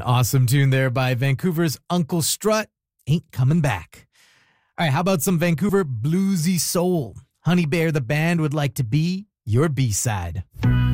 awesome tune there by Vancouver's Uncle Strut. Ain't coming back. All right, how about some Vancouver bluesy soul? Honey Bear the band would like to be your B-side.